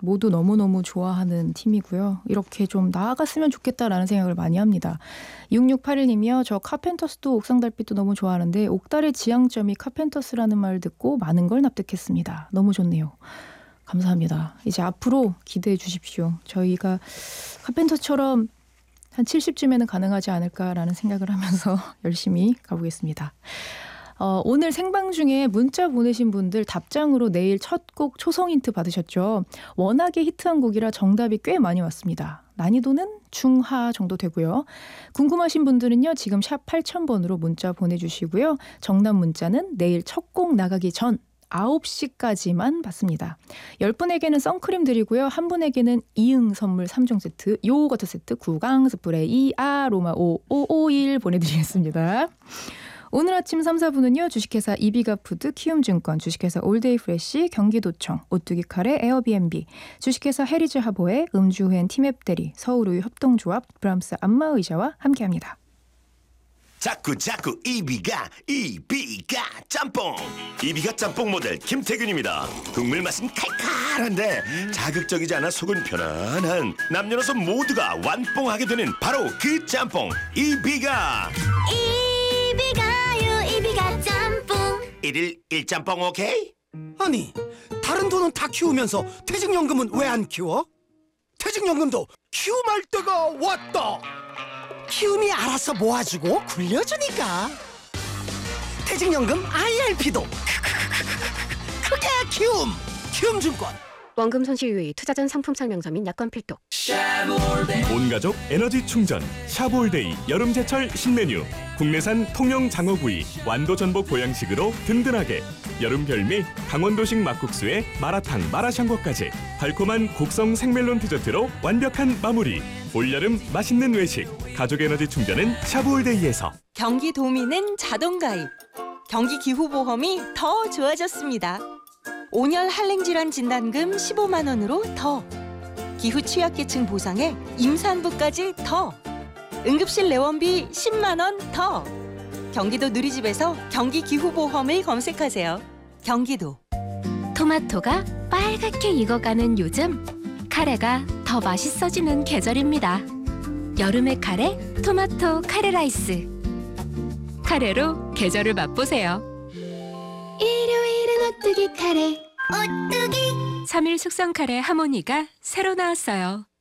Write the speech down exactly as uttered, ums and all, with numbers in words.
모두 너무너무 좋아하는 팀이고요. 이렇게 좀 나아갔으면 좋겠다라는 생각을 많이 합니다. 육육팔일 님이요. 저 카펜터스도 옥상달빛도 너무 좋아하는데 옥달의 지향점이 카펜터스라는 말을 듣고 많은 걸 납득했습니다. 너무 좋네요. 감사합니다. 이제 앞으로 기대해 주십시오. 저희가 카펜터처럼 한 칠십쯤에는 가능하지 않을까라는 생각을 하면서 열심히 가보겠습니다. 어, 오늘 생방 중에 문자 보내신 분들 답장으로 내일 첫 곡 초성 힌트 받으셨죠? 워낙에 히트한 곡이라 정답이 꽤 많이 왔습니다. 난이도는 중하 정도 되고요. 궁금하신 분들은요. 지금 샵 팔천 번으로 문자 보내주시고요. 정답 문자는 내일 첫 곡 나가기 전 아홉 시까지만 받습니다. 열 분에게는 선크림 드리고요. 한 분에게는 이응 선물 삼 종 세트, 요거트 세트, 구강 스프레이, 아로마 오오오일 보내드리겠습니다. 오늘 아침 삼, 사 부는요. 주식회사 이비가푸드, 키움증권, 주식회사 올데이 프레쉬, 경기도청, 오뚜기 카레, 에어비앤비, 주식회사 해리즈 하보의 음주후엔 티맵대리, 서울우유 협동조합, 브람스 안마의자와 함께합니다. 자꾸 자꾸 이비가 이비가 짬뽕 이비가 짬뽕 모델 김태균입니다. 국물 맛은 칼칼한데 자극적이지 않아 속은 편안한 남녀노소 모두가 완뽕하게 되는 바로 그 짬뽕 이비가 이비가요 이비가 짬뽕. 일일 일짬뽕 오케이? 아니 다른 돈은 다 키우면서 퇴직연금은 왜 안 키워? 퇴직연금도 키움할 때가 왔다. 키움이 알아서 모아주고 굴려주니까. 퇴직연금 아이알피도 크게 키움. 키움증권. 원금 손실 유의, 투자 전 상품 설명서 및 약관 필독. 온가족 에너지 충전 샤브올데이 여름제철 신메뉴. 국내산 통영 장어구이 완도 전복 보양식으로 든든하게. 여름 별미 강원도식 막국수에 마라탕 마라샹궈까지 달콤한 곡성 생멜론 디저트로 완벽한 마무리. 올여름 맛있는 외식 가족 에너지 충전은 샤브올데이에서. 경기도민은 자동가입. 경기기후보험이 더 좋아졌습니다. 온열 한랭질환 진단금 십오만 원으로 더. 기후 취약계층 보상에 임산부까지 더. 응급실 내원비 십만 원 더. 경기도 누리집에서 경기기후보험을 검색하세요. 경기도. 토마토가 빨갛게 익어가는 요즘, 카레가 더 맛있어지는 계절입니다. 여름의 카레, 토마토 카레 라이스. 카레로 계절을 맛보세요. 일요일은 오뚜기 카레. 오뚜기. 삼 일 숙성 카레 하모니가 새로 나왔어요.